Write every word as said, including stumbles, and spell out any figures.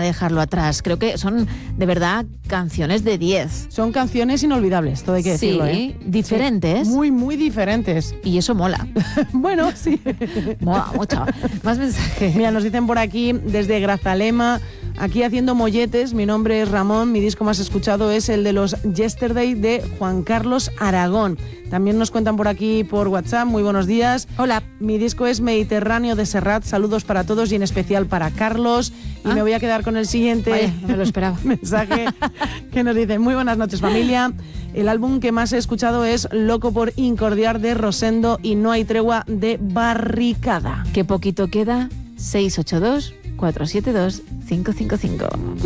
dejarlo atrás. Creo que son, de verdad, canciones de diez. Son canciones inolvidables, todo hay que decirlo, Sí, ¿eh? diferentes. Sí, muy, muy diferentes. Y eso mola. Bueno, sí. Mola mucho. Más mensajes. Mira, nos dicen por aquí, desde Grazalema, aquí haciendo molletes, mi nombre es Ramón, mi disco más escuchado es el de los Yesterday de Juan Carlos Aragón. También nos cuentan por aquí por WhatsApp, muy buenos días. Hola. Mi disco es Mediterráneo de Serrat, saludos para todos y en especial para Carlos. Y ah. me voy a quedar con el siguiente Vaya, no me lo esperaba. mensaje que nos dice, muy buenas noches familia. El álbum que más he escuchado es Loco por Incordiar de Rosendo y No hay tregua de Barricada. Qué poquito queda, seis ocho dos, cuatro siete dos, cinco cinco cinco.